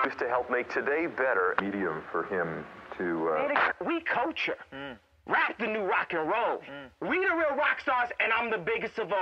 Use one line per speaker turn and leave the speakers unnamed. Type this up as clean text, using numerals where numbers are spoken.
to help make today better.
Medium for him to...
We culture. Rap the new rock and roll. We the real rock stars, and I'm the biggest of all.